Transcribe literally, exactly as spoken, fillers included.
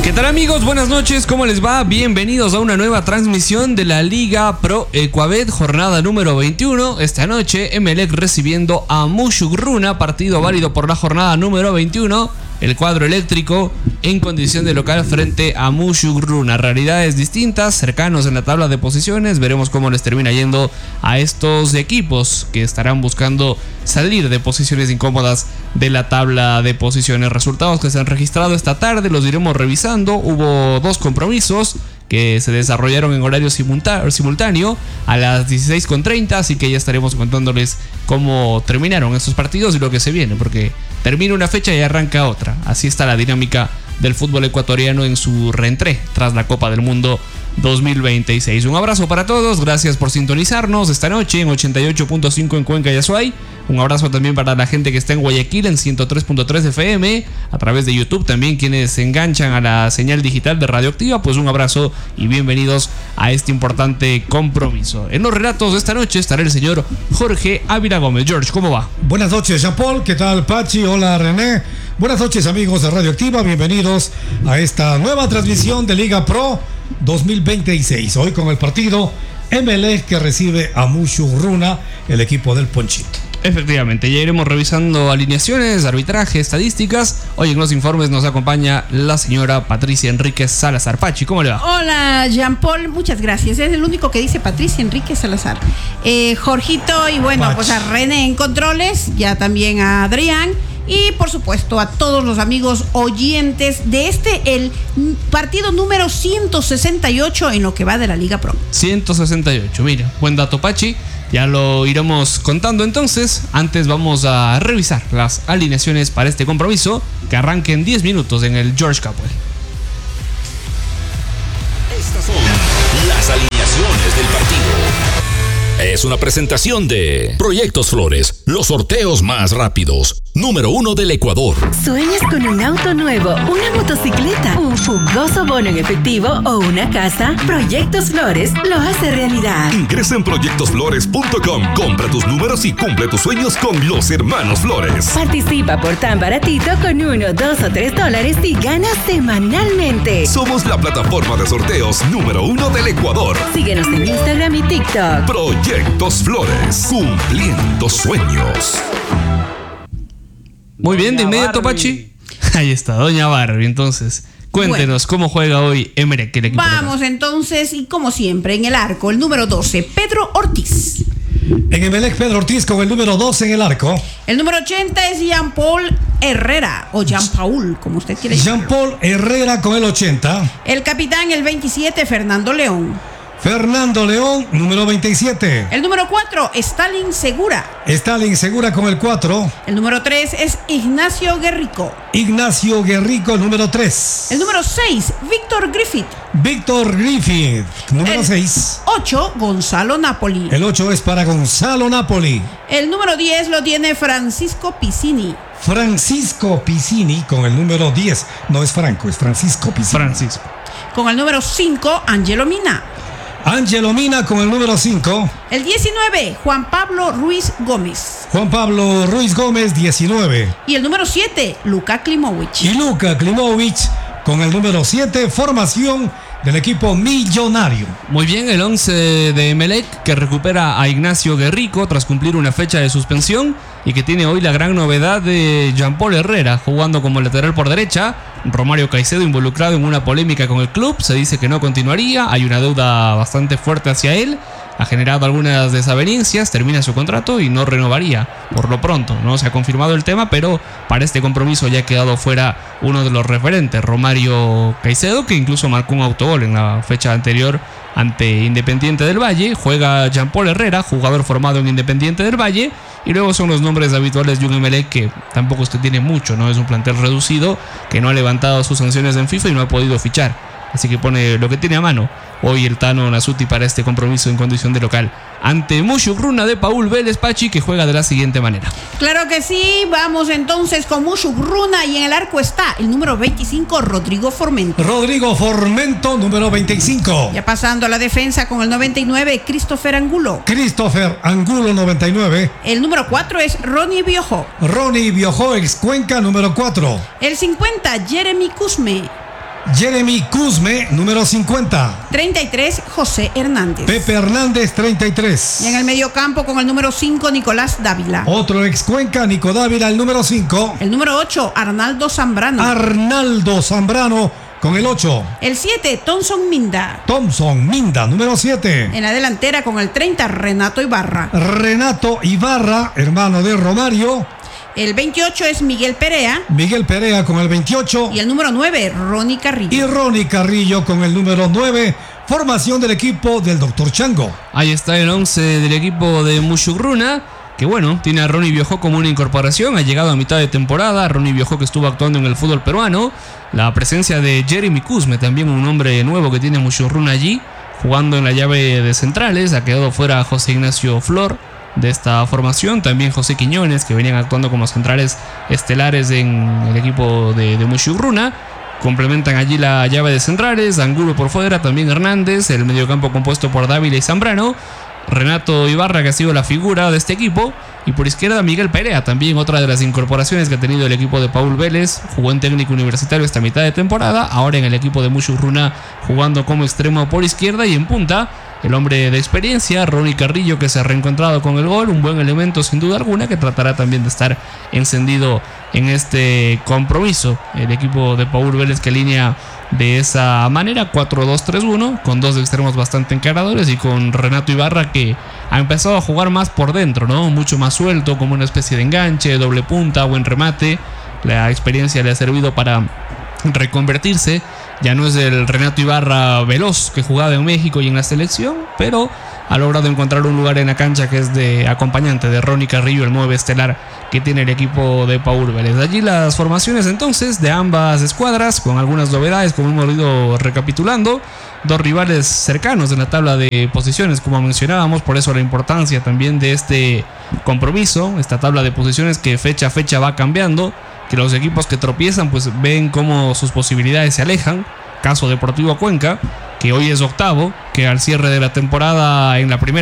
¿Qué tal, amigos? Buenas noches, ¿cómo les va? Bienvenidos a una nueva transmisión de la Liga Pro Ecuabet, jornada número veintiuno. Esta noche, Emelec recibiendo a Mushuk-Runa, partido válido por la jornada número veintiuno. El cuadro eléctrico en condición de local frente a Mushuk-Runa. Realidades distintas, cercanos en la tabla de posiciones. Veremos cómo les termina yendo a estos equipos que estarán buscando salir de posiciones incómodas de la tabla de posiciones. Resultados que se han registrado esta tarde los iremos revisando. Hubo dos compromisos que se desarrollaron en horario simultáneo a las dieciséis con treinta, así que ya estaremos contándoles cómo terminaron estos partidos y lo que se viene, porque termina una fecha y arranca otra. Así está la dinámica del fútbol ecuatoriano en su reentré tras la Copa del Mundo dos mil veintiséis. Un abrazo para todos, gracias por sintonizarnos esta noche en ochenta y ocho punto cinco en Cuenca y Azuay. Un abrazo también para la gente que está en Guayaquil en ciento tres punto tres F M, a través de YouTube también, quienes se enganchan a la señal digital de Radioactiva. Pues un abrazo y bienvenidos a este importante compromiso. En los relatos de esta noche estará el señor Jorge Ávila Gómez. George, ¿cómo va? Buenas noches, Jean-Paul, ¿qué tal, Pachi? Hola, René. Buenas noches, amigos de Radioactiva, bienvenidos a esta nueva transmisión de Liga Pro dos mil veintiséis. Hoy con el partido Emelec que recibe a Mushuk-Runa, el equipo del Ponchito. Efectivamente, ya iremos revisando alineaciones, arbitraje, estadísticas. Hoy en los informes nos acompaña la señora Patricia Enríquez Salazar. Pachi, ¿cómo le va? Hola, Jean-Paul, muchas gracias. Es el único que dice Patricia Enríquez Salazar. Eh, Jorgito y bueno, Pachi. Pues a René en controles, ya también a Adrián. Y por supuesto a todos los amigos oyentes de este, el partido número ciento sesenta y ocho en lo que va de la Liga Pro. ciento sesenta y ocho, mira, buen dato, Pachi. Ya lo iremos contando entonces. Antes vamos a revisar las alineaciones para este compromiso que arranca en diez minutos en el George Capwell. Estas son las alineaciones del partido. Es una presentación de Proyectos Flores, los sorteos más rápidos, número uno del Ecuador. ¿Sueñas con un auto nuevo, una motocicleta, un jugoso bono en efectivo o una casa? Proyectos Flores lo hace realidad. Ingresa en proyectos flores punto com, compra tus números y cumple tus sueños con los hermanos Flores. Participa por tan baratito con uno, dos o tres dólares y gana semanalmente. Somos la plataforma de sorteos número uno del Ecuador. Síguenos en Instagram y TikTok. Proyectos Flores, cumpliendo sueños. Muy bien, de inmediato, Pachi. Ahí está, doña Barbie. Entonces, cuéntenos, bueno, cómo juega hoy Emelec, el equipo. Vamos local. Entonces, y como siempre, en el arco, el número doce, Pedro Ortiz. En Emelec, Pedro Ortiz con el número doce en el arco. El número ochenta es Jean-Paul Herrera, o Jean-Paul, como usted quiere decirlo. Jean-Paul Herrera con el ochenta. El capitán, el veintisiete, Fernando León. Fernando León, número veintisiete. El número cuatro, Stalin Segura. Stalin Segura con el cuatro. El número tres es Ignacio Guerrico. Ignacio Guerrico, número tres. El número seis, Víctor Griffith. Víctor Griffith, número seis. ocho, Gonzalo Napoli. El ocho es para Gonzalo Napoli. El número diez lo tiene Francisco Piscini. Francisco Piscini con el número diez. No es Franco, es Francisco Piscini. Francisco. Con el número cinco, Angelo Mina. Angelo Mina con el número cinco. El diecinueve, Juan Pablo Ruiz Gómez. Juan Pablo Ruiz Gómez, diecinueve. Y el número siete, Luka Klimovic. Y Luka Klimovic con el número siete, formación del equipo millonario. Muy bien, el once de Emelec que recupera a Ignacio Guerrico tras cumplir una fecha de suspensión y que tiene hoy la gran novedad de Jean-Paul Herrera jugando como lateral por derecha. Romario Caicedo involucrado en una polémica con el club, se dice que no continuaría, hay una deuda bastante fuerte hacia él, ha generado algunas desavenencias, termina su contrato y no renovaría por lo pronto. No se ha confirmado el tema, pero para este compromiso ya ha quedado fuera uno de los referentes, Romario Caicedo, que incluso marcó un autogol en la fecha anterior ante Independiente del Valle. Juega Jean-Paul Herrera, jugador formado en Independiente del Valle. Y luego son los nombres habituales de un Emelec que tampoco usted tiene mucho, ¿no? Es un plantel reducido que no ha levantado sus sanciones en FIFA y no ha podido fichar. Así que pone lo que tiene a mano hoy el Tano Nasuti para este compromiso en condición de local ante Mushuk-Runa de Paul Vélez, Pachi, que juega de la siguiente manera. Claro que sí, vamos entonces con Mushuk-Runa y en el arco está el número veinticinco, Rodrigo Formento. Rodrigo Formento, número veinticinco. Ya pasando a la defensa con el noventa y nueve, Christopher Angulo. Christopher Angulo, noventa y nueve. El número cuatro es Ronnie Biojó. Ronnie Biojó, ex Cuenca, número cuatro. El cincuenta, Jeremy Cusme. Jeremy Cusme, número cincuenta. treinta y tres, José Hernández. Pepe Hernández, treinta y tres. Y en el mediocampo con el número cinco, Nicolás Dávila. Otro ex Cuenca, Nico Dávila, el número cinco. El número ocho, Arnaldo Zambrano. Arnaldo Zambrano con el ocho. El siete, Thompson Minda. Thompson Minda, número siete. En la delantera con el treinta, Renato Ibarra. Renato Ibarra, hermano de Romario. El veintiocho es Miguel Perea. Miguel Perea con el veintiocho. Y el número nueve, Ronnie Carrillo. Y Ronnie Carrillo con el número nueve. Formación del equipo del doctor Chango. Ahí está el once del equipo de Mushurruna, que bueno, tiene a Ronnie Biojó como una incorporación, ha llegado a mitad de temporada. Ronnie Biojó, que estuvo actuando en el fútbol peruano. La presencia de Jeremy Cusme, también un hombre nuevo que tiene Mushurruna allí, jugando en la llave de centrales. Ha quedado fuera José Ignacio Flor de esta formación, también José Quiñones, que venían actuando como centrales estelares en el equipo de, de Mushurruna. Complementan allí la llave de centrales, Angulo por fuera, también Hernández, el mediocampo compuesto por Dávila y Zambrano, Renato Ibarra, que ha sido la figura de este equipo, y por izquierda Miguel Perea, también otra de las incorporaciones que ha tenido el equipo de Paul Vélez. Jugó en técnico universitario esta mitad de temporada, ahora en el equipo de Mushurruna jugando como extremo por izquierda, y en punta el hombre de experiencia, Ronnie Carrillo, que se ha reencontrado con el gol, un buen elemento sin duda alguna, que tratará también de estar encendido en este compromiso. El equipo de Paul Vélez que alinea de esa manera, cuatro dos tres uno, con dos extremos bastante encaradores, y con Renato Ibarra, que ha empezado a jugar más por dentro, ¿no? Mucho más suelto, como una especie de enganche, doble punta, buen remate. La experiencia le ha servido para reconvertirse. Ya no es el Renato Ibarra veloz que jugaba en México y en la selección, pero ha logrado encontrar un lugar en la cancha que es de acompañante de Ronnie Carrillo, el nueve estelar que tiene el equipo de Paul Vélez. Allí las formaciones entonces de ambas escuadras, con algunas novedades como hemos ido recapitulando. Dos rivales cercanos en la tabla de posiciones, como mencionábamos, por eso la importancia también de este compromiso, esta tabla de posiciones que fecha a fecha va cambiando, que los equipos que tropiezan pues ven cómo sus posibilidades se alejan. Caso Deportivo Cuenca, que hoy es octavo, que al cierre de la temporada en la primera